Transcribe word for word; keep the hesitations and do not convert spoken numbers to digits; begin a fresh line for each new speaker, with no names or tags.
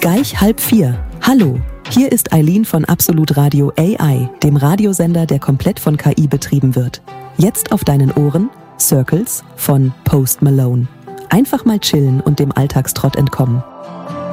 Gleich halb vier. Hallo, hier ist Eileen von Absolut Radio A I, dem Radiosender, der komplett von K I betrieben wird. Jetzt auf deinen Ohren Circles von Post Malone. Einfach mal chillen und dem Alltagstrott entkommen.